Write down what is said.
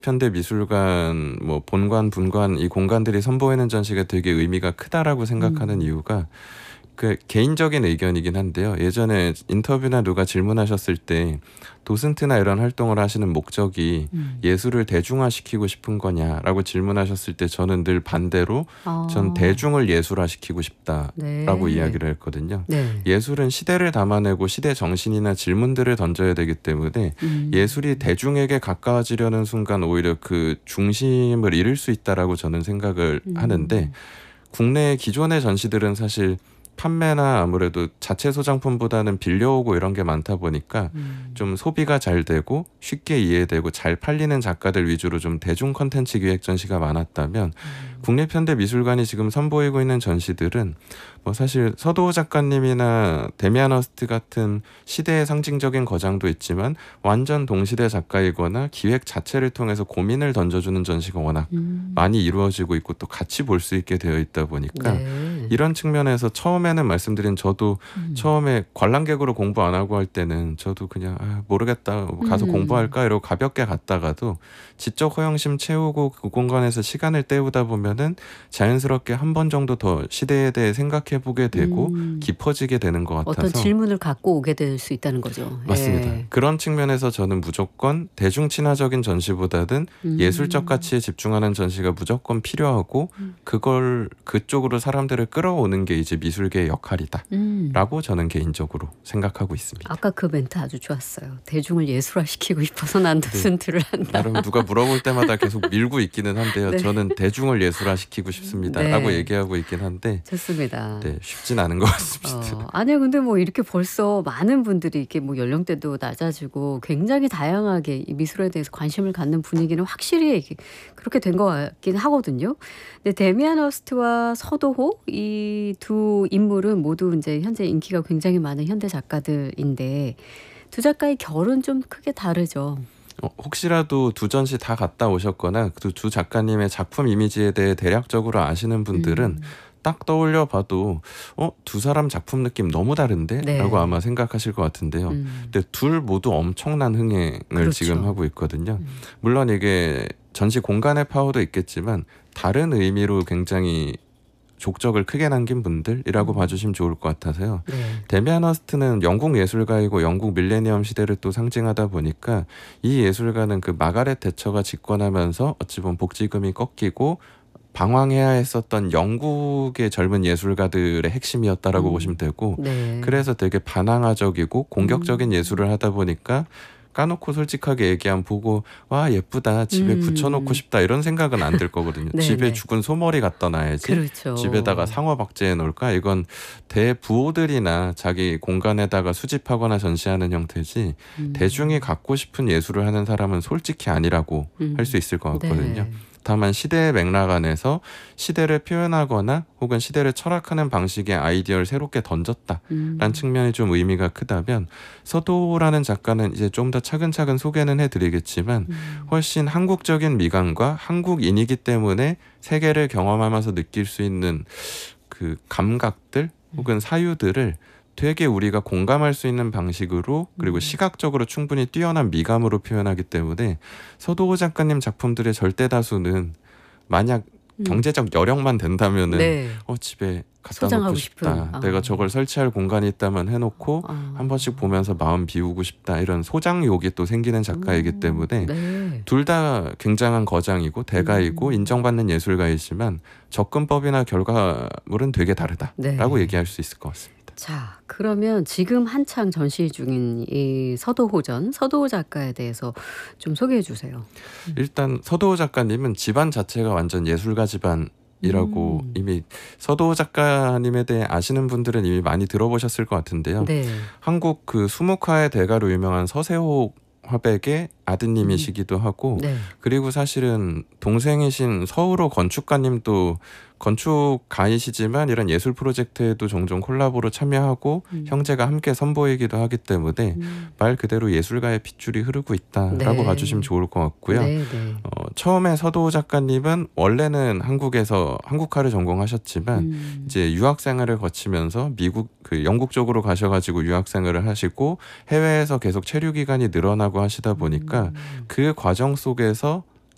국립현대미술관 뭐 본관, 분관 이 공간들이 선보이는 전시가 되게 의미가 크다라고 생각하는 이유가 그 개인적인 의견이긴 한데요. 예전에 인터뷰나 누가 질문하셨을 때 도슨트나 이런 활동을 하시는 목적이 예술을 대중화시키고 싶은 거냐라고 질문하셨을 때 저는 늘 반대로 전 대중을 예술화시키고 싶다라고 이야기를 했거든요. 네. 예술은 시대를 담아내고 시대 정신이나 질문들을 던져야 되기 때문에 예술이 대중에게 가까워지려는 순간 오히려 그 중심을 잃을 수 있다라고 저는 생각을 하는데 국내 기존의 전시들은 사실 판매나 아무래도 자체 소장품보다는 빌려오고 이런 게 많다 보니까 좀 소비가 잘 되고 쉽게 이해되고 잘 팔리는 작가들 위주로 좀 대중 컨텐츠 기획 전시가 많았다면 국립현대미술관이 지금 선보이고 있는 전시들은 뭐 사실 서도호 작가님이나 데미안 허스트 같은 시대의 상징적인 거장도 있지만 완전 동시대 작가이거나 기획 자체를 통해서 고민을 던져주는 전시가 워낙 많이 이루어지고 있고 또 같이 볼 수 있게 되어 있다 보니까 이런 측면에서 처음에는 말씀드린 저도 처음에 관람객으로 공부 안 하고 할 때는 저도 그냥 모르겠다 가서 공부할까 이러고 가볍게 갔다가도 지적 허영심 채우고 그 공간에서 시간을 때우다 보면은 자연스럽게 한 번 정도 더 시대에 대해 생각해보게 되고 깊어지게 되는 것 같아서 어떤 질문을 갖고 오게 될 수 있다는 거죠. 맞습니다. 예. 그런 측면에서 저는 무조건 대중 친화적인 전시보다는 예술적 가치에 집중하는 전시가 무조건 필요하고 그걸 그쪽으로 사람들을 끌어오는 게 이제 미술계의 역할이다라고 저는 개인적으로 생각하고 있습니다. 아까 그 멘트 아주 좋았어요. 대중을 예술화시키고 싶어서 난 도슨트를 한다. 나름 누가 물어볼 때마다 계속 밀고 있기는 한데요. 네. 저는 대중을 예술화시키고 싶습니다라고 네. 얘기하고 있긴 한데 좋습니다. 네, 쉽진 않은 것 같습니다. 아니요, 근데 뭐 이렇게 벌써 많은 분들이 이렇게 뭐 연령대도 낮아지고 굉장히 다양하게 이 미술에 대해서 관심을 갖는 분위기는 확실히 그렇게 된 것 같긴 하거든요. 근데 데미안 허스트와 서도호 이 두 인물은 모두 이제 현재 인기가 굉장히 많은 현대 작가들인데 두 작가의 결은 좀 크게 다르죠. 혹시라도 두 전시 다 갔다 오셨거나 그 두 작가님의 작품 이미지에 대해 대략적으로 아시는 분들은 딱 떠올려 봐도 두 사람 작품 느낌 너무 다른데? 네. 라고 아마 생각하실 것 같은데요. 근데 둘 모두 엄청난 흥행을 그렇죠. 지금 하고 있거든요. 물론 이게 전시 공간의 파워도 있겠지만 다른 의미로 굉장히 족적을 크게 남긴 분들이라고 봐주시면 좋을 것 같아서요. 네. 데미안 허스트는 영국 예술가이고 영국 밀레니엄 시대를 또 상징하다 보니까 이 예술가는 그 마가렛 대처가 집권하면서 어찌 보면 복지금이 꺾이고 방황해야 했었던 영국의 젊은 예술가들의 핵심이었다라고 보시면 되고 네. 그래서 되게 반항아적이고 공격적인 예술을 하다 보니까 까놓고 솔직하게 얘기하면 보고 와 예쁘다 집에 붙여놓고 싶다 이런 생각은 안 들 거거든요. 네, 집에 네. 죽은 소머리 갖다 놔야지. 그렇죠. 집에다가 상어 박제해 놓을까? 이건 대부호들이나 자기 공간에다가 수집하거나 전시하는 형태지 대중이 갖고 싶은 예술을 하는 사람은 솔직히 아니라고 할 수 있을 것 같거든요. 네. 다만 시대의 맥락 안에서 시대를 표현하거나 혹은 시대를 철학하는 방식의 아이디어를 새롭게 던졌다라는 측면이 좀 의미가 크다면 서도라는 작가는 이제 좀 더 차근차근 소개는 해드리겠지만 훨씬 한국적인 미감과 한국인이기 때문에 세계를 경험하면서 느낄 수 있는 그 감각들 혹은 사유들을 되게 우리가 공감할 수 있는 방식으로 그리고 시각적으로 충분히 뛰어난 미감으로 표현하기 때문에 서도호 작가님 작품들의 절대 다수는 만약 경제적 여력만 된다면은 네. 집에 갖다 소장하고 놓고 싶다. 싶은. 내가 저걸 설치할 공간이 있다면 해놓고 한 번씩 보면서 마음 비우고 싶다. 이런 소장욕이 또 생기는 작가이기 때문에 네. 둘 다 굉장한 거장이고 대가이고 인정받는 예술가이지만 접근법이나 결과물은 되게 다르다라고 네. 얘기할 수 있을 것 같습니다. 자, 그러면 지금 한창 전시 중인 이 서도호전, 서도호 작가에 대해서 좀 소개해 주세요. 일단 서도호 작가님은 집안 자체가 완전 예술가 집안이라고 이미 서도호 작가님에 대해 아시는 분들은 이미 많이 들어보셨을 것 같은데요. 네. 한국 그 수묵화의 대가로 유명한 서세호 화백의 아드님이시기도 하고 네. 그리고 사실은 동생이신 서울호 건축가님도 건축가이시지만 이런 예술 프로젝트에도 종종 콜라보로 참여하고 형제가 함께 선보이기도 하기 때문에 말 그대로 예술가의 핏줄이 흐르고 있다라고 네. 봐주시면 좋을 것 같고요. 네, 네. 처음에 서도호 작가님은 원래는 한국에서 한국화를 전공하셨지만 이제 유학 생활을 거치면서 미국 그 영국 쪽으로 가셔가지고 유학 생활을 하시고 해외에서 계속 체류 기간이 늘어나고 하시다 보니까 그 과정 속에서